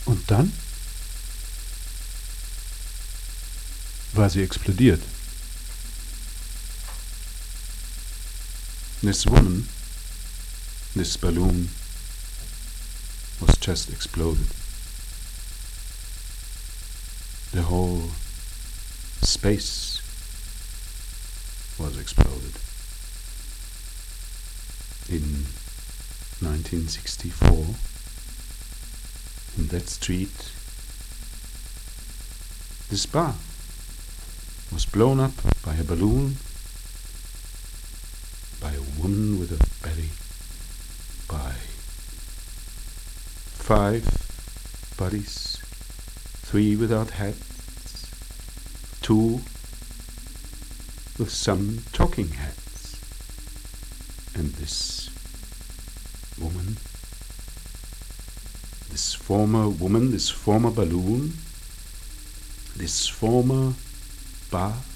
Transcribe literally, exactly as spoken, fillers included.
Und dann war sie explodiert. This woman, this balloon, was just exploded. The whole space was exploded. In nineteen sixty-four, in that street, this bar was blown up by a balloon, by a woman with a belly, by five bodies, three without heads, two with some talking heads, and this woman, this former woman, this former balloon, this former bar